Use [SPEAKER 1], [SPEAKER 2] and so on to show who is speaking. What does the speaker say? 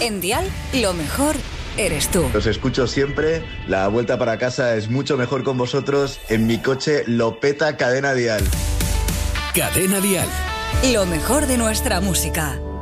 [SPEAKER 1] En Dial, lo mejor eres tú.
[SPEAKER 2] Los escucho siempre, la vuelta para casa es mucho mejor con vosotros. En mi coche lo peta Cadena Dial.
[SPEAKER 3] Cadena Dial.
[SPEAKER 1] Lo mejor de nuestra música.